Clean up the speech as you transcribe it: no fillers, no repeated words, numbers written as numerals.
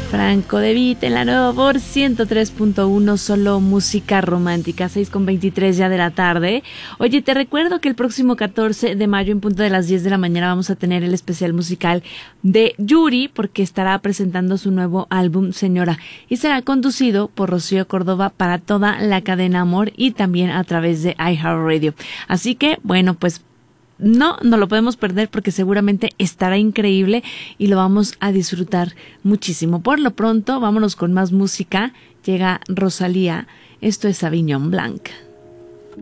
Franco De Vita en la nueva por 103.1, solo música romántica, 6:23 ya de la tarde. Oye, te recuerdo que el próximo 14 de mayo en punto de las 10 de la mañana vamos a tener el especial musical de Yuri, porque estará presentando su nuevo álbum Señora, y será conducido por Rocío Córdoba para toda la cadena Amor y también a través de iHeartRadio. Así que, bueno, pues no lo podemos perder porque seguramente estará increíble y lo vamos a disfrutar muchísimo. Por lo pronto, vámonos con más música. Llega Rosalía. Esto es Sauvignon Blanc.